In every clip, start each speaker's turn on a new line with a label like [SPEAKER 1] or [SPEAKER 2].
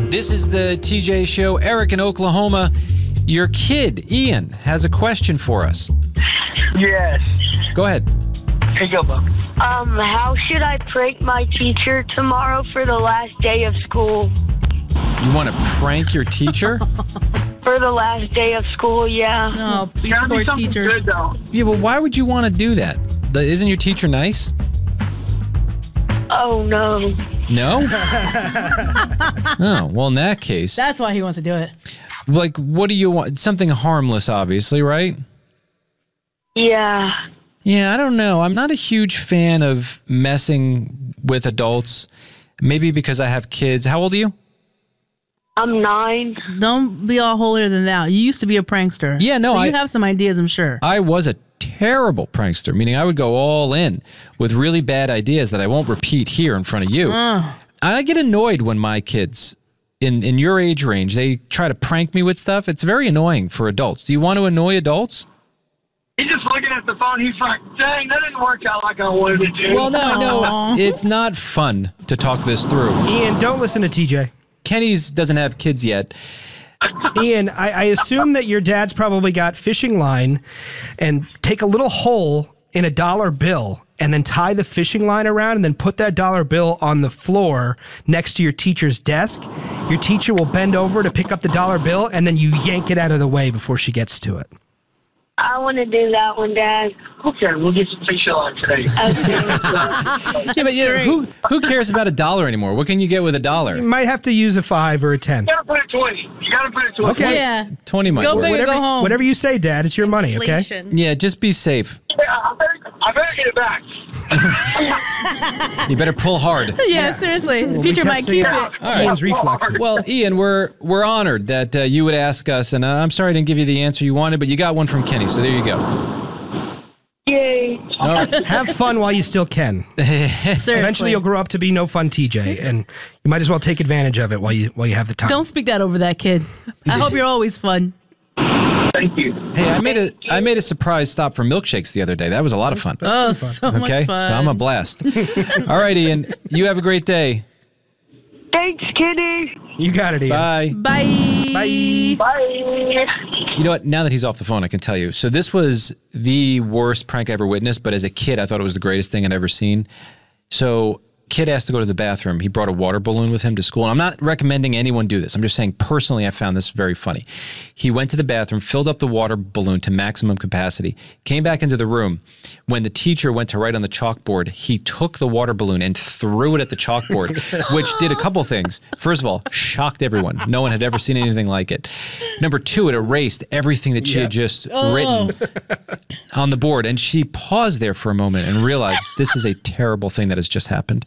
[SPEAKER 1] This is the TJ Show. Eric in Oklahoma. Your kid, Ian, has a question for us.
[SPEAKER 2] Yes.
[SPEAKER 1] Go ahead.
[SPEAKER 2] Here you go, Bob.
[SPEAKER 3] How should I prank my teacher tomorrow for the last day of school?
[SPEAKER 1] You want to prank your teacher?
[SPEAKER 3] For the last day of school, yeah.
[SPEAKER 4] Oh, these
[SPEAKER 2] Gotta
[SPEAKER 4] poor
[SPEAKER 2] be something
[SPEAKER 4] teachers.
[SPEAKER 2] good, though.
[SPEAKER 1] Yeah, but why would you want to do that? Isn't your teacher nice?
[SPEAKER 3] Oh, no.
[SPEAKER 1] No? Oh, well, in that case,
[SPEAKER 4] That's why he wants to do it.
[SPEAKER 1] like, what do you want? Something harmless, obviously, right?
[SPEAKER 3] Yeah.
[SPEAKER 1] Yeah, I don't know. I'm not a huge fan of messing with adults. Maybe because I have kids. How old are you?
[SPEAKER 3] I'm 9.
[SPEAKER 4] Don't be all holier than thou. You used to be a prankster.
[SPEAKER 1] Yeah, no,
[SPEAKER 4] So you have some ideas, I'm sure.
[SPEAKER 1] I was a terrible prankster, meaning I would go all in with really bad ideas that I won't repeat here in front of you. I get annoyed when my kids in your age range, they try to prank me with stuff. It's very annoying for adults. Do you want to annoy adults?
[SPEAKER 2] He's just looking at the phone. He's like, dang, that didn't work out like I wanted it to.
[SPEAKER 1] Well, no, it's not fun to talk this through.
[SPEAKER 5] Ian, don't listen to TJ.
[SPEAKER 1] Kenny's doesn't have kids yet.
[SPEAKER 5] Ian, I assume that your dad's probably got fishing line and take a little hole in a dollar bill and then tie the fishing line around and then put that dollar bill on the floor next to your teacher's desk. Your teacher will bend over to pick up the dollar bill and then you yank it out of the way before she gets to it.
[SPEAKER 3] I want to do that one, Dad.
[SPEAKER 2] Okay, we'll get some fish on today.
[SPEAKER 1] Yeah, but who cares about $1 anymore? What can you get with
[SPEAKER 5] You
[SPEAKER 1] $1?
[SPEAKER 5] might have to use a 5 or a 10.
[SPEAKER 2] You gotta put it 20. You gotta put it 20.
[SPEAKER 5] Okay.
[SPEAKER 4] Yeah.
[SPEAKER 1] 20 might
[SPEAKER 4] Go
[SPEAKER 1] work.
[SPEAKER 4] big or go home.
[SPEAKER 5] Whatever you say, Dad, it's your money, okay?
[SPEAKER 1] Yeah, just be safe.
[SPEAKER 2] I better get it back.
[SPEAKER 1] You better pull hard.
[SPEAKER 4] Yeah, seriously. The teacher might keep it.
[SPEAKER 1] All right.
[SPEAKER 5] Ian's reflexes.
[SPEAKER 1] Well, Ian, we're honored that you would ask us, and I'm sorry I didn't give you the answer you wanted, but you got one from Kenny, so there you go.
[SPEAKER 3] Yay.
[SPEAKER 1] All right.
[SPEAKER 5] Have fun while you still can.
[SPEAKER 4] Seriously.
[SPEAKER 5] Eventually, you'll grow up to be no fun TJ, and you might as well take advantage of it while you have the time.
[SPEAKER 4] Don't speak that over that kid. I hope you're always fun.
[SPEAKER 2] Thank you.
[SPEAKER 1] Hey, I made a surprise stop for milkshakes the other day. That was a lot of fun.
[SPEAKER 4] Oh, so much
[SPEAKER 1] Okay,
[SPEAKER 4] fun.
[SPEAKER 1] so I'm a blast. All right, Ian, you have a great day.
[SPEAKER 3] Thanks, Kenny.
[SPEAKER 5] You got it, Ian.
[SPEAKER 1] Bye.
[SPEAKER 4] Bye.
[SPEAKER 5] Bye.
[SPEAKER 3] Bye.
[SPEAKER 1] You know what? Now that he's off the phone, I can tell you. So this was the worst prank I ever witnessed, but as a kid, I thought it was the greatest thing I'd ever seen. So kid asked to go to the bathroom. He brought a water balloon with him to school. And I'm not recommending anyone do this. I'm just saying personally I found this very funny. He went to the bathroom, filled up the water balloon to maximum capacity, came back into the room. When the teacher went to write on the chalkboard, he took the water balloon and threw it at the chalkboard, which did a couple things. First of all, shocked everyone. No one had ever seen anything like it. Number two, it erased everything that she had just written on the board. And she paused there for a moment and realized this is a terrible thing that has just happened.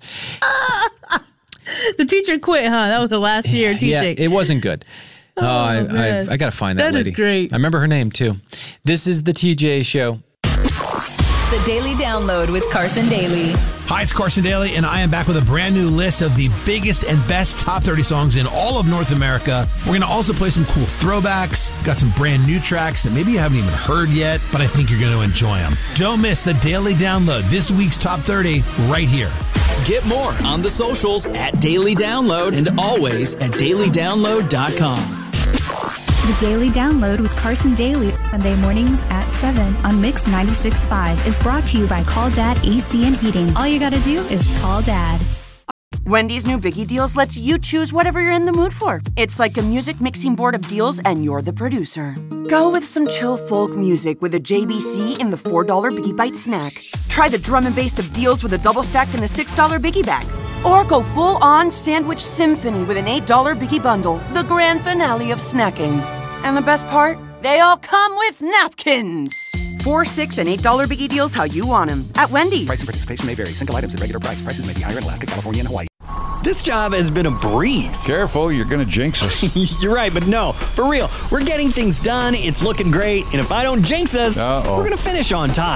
[SPEAKER 4] The teacher quit, huh? That was the last year teaching.
[SPEAKER 1] Yeah, it wasn't good.
[SPEAKER 4] man.
[SPEAKER 1] I got to find that
[SPEAKER 4] That is
[SPEAKER 1] lady.
[SPEAKER 4] great.
[SPEAKER 1] I remember her name, too. This is the TJ Show.
[SPEAKER 6] The Daily Download with Carson Daly.
[SPEAKER 7] Hi, it's Carson Daly, and I am back with a brand new list of the biggest and best top 30 songs in all of North America. We're going to also play some cool throwbacks, got some brand new tracks that maybe you haven't even heard yet, but I think you're going to enjoy them. Don't miss the Daily Download, this week's top 30, right here.
[SPEAKER 8] Get more on the socials at Daily Download and always at dailydownload.com.
[SPEAKER 9] The Daily Download with Carson Daly, Sunday mornings at 7 on Mix 96.5 is brought to you by Call Dad AC and Heating. All you gotta do is call Dad.
[SPEAKER 10] Wendy's new Biggie Deals lets you choose whatever you're in the mood for. It's like a music mixing board of deals and you're the producer. Go with some chill folk music with a JBC in the $4 Biggie Bite snack. Try the drum and bass of deals with a double stack in the $6 Biggie Bag. Or go full-on sandwich symphony with an $8 Biggie Bundle, the grand finale of snacking. And the best part? They all come with napkins. $4, $6, and $8 Biggie Deals how you want them at Wendy's.
[SPEAKER 8] Price and participation may vary. Single items at regular price. Prices may be higher in Alaska, California, and Hawaii. This job has been a breeze.
[SPEAKER 11] Careful, you're going to jinx us.
[SPEAKER 8] You're right, but no, for real. We're getting things done. It's looking great. And if I don't jinx us, we're going to finish on time.